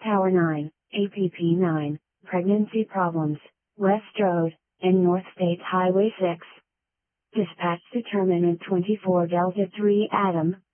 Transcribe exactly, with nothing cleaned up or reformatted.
Tower nine, A P P nine, Pregnancy Problems, West Road, and North State Highway six. Dispatch to Terminal twenty-four Delta three Adam,